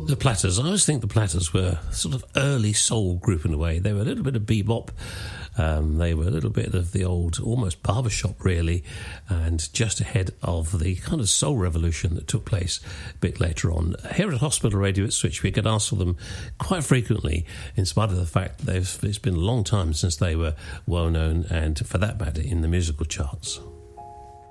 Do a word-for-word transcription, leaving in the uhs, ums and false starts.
The Platters. I always think the Platters were sort of early soul group in a way. They were a little bit of bebop. Um, they were a little bit of the old, almost barbershop, really, and just ahead of the kind of soul revolution that took place a bit later on. Here at Hospital Radio at Switch, we get asked for them quite frequently, in spite of the fact that it's been a long time since they were well known, and for that matter, in the musical charts.